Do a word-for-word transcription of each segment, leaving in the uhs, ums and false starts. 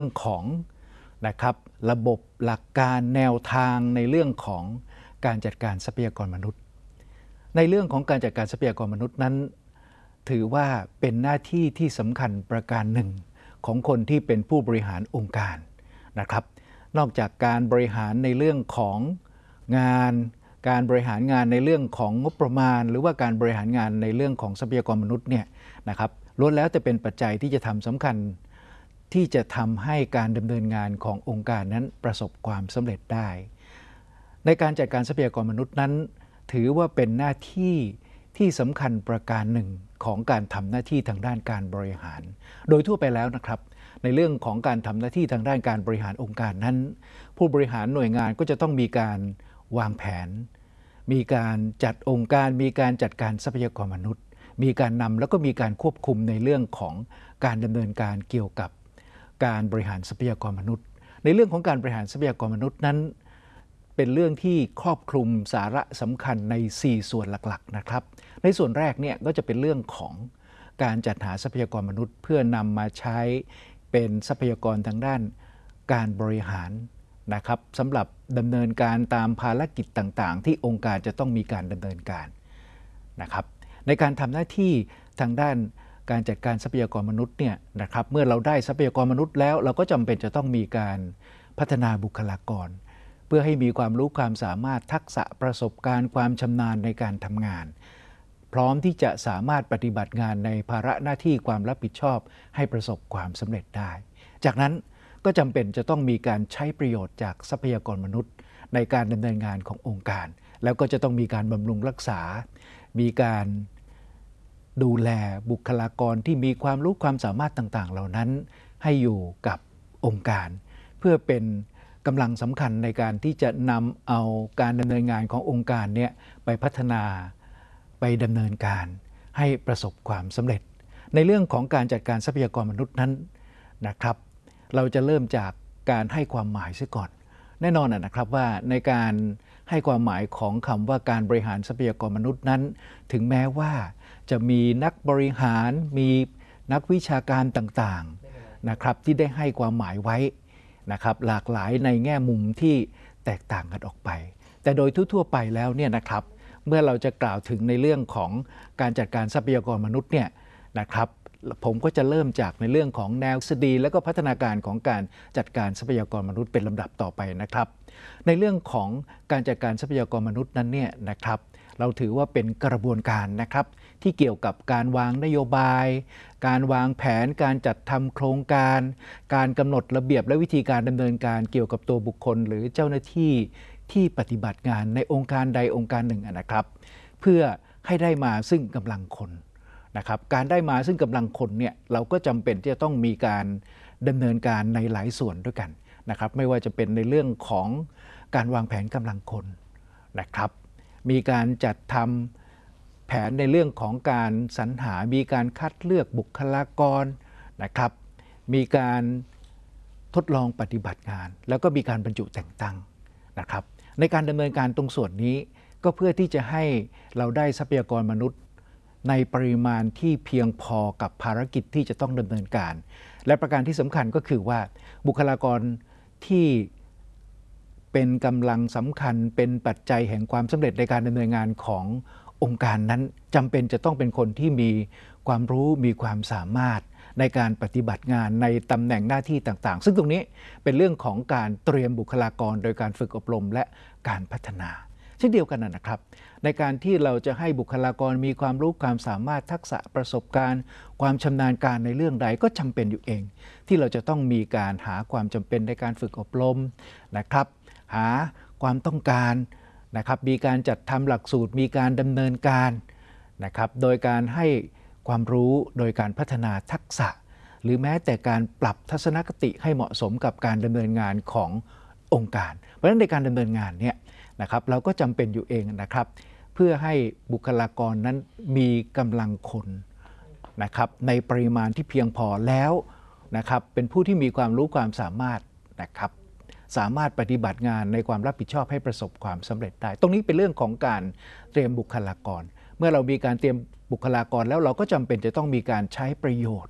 ของนะครับระบบหลักการแนวทางในเรื่องของการจัดการทรัพยากรมนุษย์ในเรื่องของการจัดการทรัพยากรมนุษย์นั้นถือว่าเป็นหน้าที่ที่สำคัญประการหนึ่งของคนที่เป็นผู้บริหารองค์การนะครับนอกจากการบริหารในเรื่องของงานการบริหารงานในเรื่องของงบประมาณหรือว่าการบริหารงานในเรื่องของทรัพยากรมนุษย์เนี่ยนะครับล้วนแล้วแต่เป็นปัจจัยที่จะทำสำคัญที่จะทำให้การดำเนินงานขององค์การนั้นประสบความสำเร็จได้ในการจัดการทรัพยากรมนุษย์นั้นถือว่าเป็นหน้าที่ที่สำคัญประการหนึ่งของการทำหน้าที่ทางด้านการบริหารโดยทั่วไปแล้วนะครับในเรื่องของการทำหน้าที่ทางด้านการบริหารองค์การนั้นผู้บริหารหน่วยงานก็จะต้องมีการวางแผนมีการจัดองค์การมีการจัดการทรัพยากรมนุษย์มีการนำแล้วก็มีการควบคุมในเรื่องของการดำเนินการเกี่ยวกับการบริหารทรัพยากรมนุษย์ในเรื่องของการบริหารทรัพยากรมนุษย์นั้นเป็นเรื่องที่ครอบคลุมสาระสำคัญในสี่ส่วนหลักๆนะครับในส่วนแรกเนี่ยก็จะเป็นเรื่องของการจัดหาทรัพยากรมนุษย์เพื่อนำมาใช้เป็นทรัพยากรทางด้านการบริหารนะครับสำหรับดำเนินการตามภารกิจต่างๆที่องค์การจะต้องมีการดำเนินการนะครับในการทำหน้าที่ทางด้านการจัดการทรัพยากรมนุษย์เนี่ยนะครับเมื่อเราได้ทรัพยากรมนุษย์แล้วเราก็จำเป็นจะต้องมีการพัฒนาบุคลากรเพื่อให้มีความรู้ความสามารถทักษะประสบการณ์ความชำนาญในการทำงานพร้อมที่จะสามารถปฏิบัติงานในภาระหน้าที่ความรับผิดชอบให้ประสบความสำเร็จได้จากนั้นก็จำเป็นจะต้องมีการใช้ประโยชน์จากทรัพยากรมนุษย์ในการดำเนินงานขององค์การแล้วก็จะต้องมีการบำรุงรักษามีการดูแลบุคลากรที่มีความรู้ความสามารถต่างๆเหล่านั้นให้อยู่กับองค์การเพื่อเป็นกำลังสำคัญในการที่จะนำเอาการดำเนินงานขององค์การเนี่ยไปพัฒนาไปดำเนินการให้ประสบความสำเร็จในเรื่องของการจัดการทรัพยากรมนุษย์นั้นนะครับเราจะเริ่มจากการให้ความหมายซะก่อนแน่นอนนะครับว่าในการให้ความหมายของคำว่าการบริหารทรัพยากรมนุษย์นั้นถึงแม้ว่าจะมีนักบริหารมีนักวิชาการต่างๆนะครับที่ได้ให้ความหมายไว้นะครับหลากหลายในแง่มุมที่แตกต่างกันออกไปแต่โดยทั่วๆไปแล้วเนี่ยนะครับเมื่อเราจะกล่าวถึงในเรื่องของการจัดการทรัพยากรมนุษย์เนี่ยนะครับผมก็จะเริ่มจากในเรื่องของแนวทฤษฎีและก็พัฒนาการของการจัดการทรัพยากรมนุษย์เป็นลำดับต่อไปนะครับในเรื่องของการจัดการทรัพยากรมนุษย์นั้นเนี่ยนะครับเราถือว่าเป็นกระบวนการนะครับที่เกี่ยวกับการวางนโยบายการวางแผนการจัดทำโครงการการกำหนดระเบียบและวิธีการดำเนินการเกี่ยวกับตัวบุคคลหรือเจ้าหน้าที่ที่ปฏิบัติงานในองค์การใดองค์การหนึ่งนะครับเพื่อให้ได้มาซึ่งกำลังคนนะครับการได้มาซึ่งกำลังคนเนี่ยเราก็จำเป็นที่จะต้องมีการดำเนินการในหลายส่วนด้วยกันนะครับไม่ว่าจะเป็นในเรื่องของการวางแผนกำลังคนนะครับมีการจัดทำแผนในเรื่องของการสรรหามีการคัดเลือกบุคลากรนะครับมีการทดลองปฏิบัติงานแล้วก็มีการบรรจุแต่งตั้งนะครับในการดำเนินการตรงส่วนนี้ก็เพื่อที่จะให้เราได้ทรัพยากรมนุษย์ในปริมาณที่เพียงพอกับภารกิจที่จะต้องดำเนินการและประการที่สำคัญก็คือว่าบุคลากรที่เป็นกำลังสำคัญเป็นปัจจัยแห่งความสำเร็จในการดำเนินงานขององค์การนั้นจำเป็นจะต้องเป็นคนที่มีความรู้มีความสามารถในการปฏิบัติงานในตำแหน่งหน้าที่ต่างๆซึ่งตรงนี้เป็นเรื่องของการเตรียมบุคลากรโดยการฝึกอบรมและการพัฒนาเช่นเดียวกันนะครับในการที่เราจะให้บุคลากรมีความรู้ความสามารถทักษะประสบการณ์ความชำนาญการในเรื่องใดก็จำเป็นอยู่เองที่เราจะต้องมีการหาความจำเป็นในการฝึกอบรมนะครับหาความต้องการนะครับมีการจัดทำหลักสูตรมีการดำเนินการนะครับโดยการให้ความรู้โดยการพัฒนาทักษะหรือแม้แต่การปรับทัศนคติให้เหมาะสมกับการดำเนินงานขององค์การเพราะฉะนั้นในการดำเนินงานเนี่ยนะครับเราก็จำเป็นอยู่เองนะครับเพื่อให้บุคลากรนั้นมีกำลังคนนะครับในปริมาณที่เพียงพอแล้วนะครับเป็นผู้ที่มีความรู้ความสามารถนะครับสามารถปฏิบัติงานในความรับผิดชอบให้ประสบความสำเร็จได้ตรงนี้เป็นเรื่องของการเตรียมบุคลากรเมื่อเรามีการเตรียมบุคลากรแล้วเราก็จำเป็นจะต้องมีการใช้ประโยชน์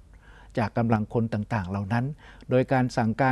จากกำลังคนต่างๆ เหล่านั้น โดยการสั่งการ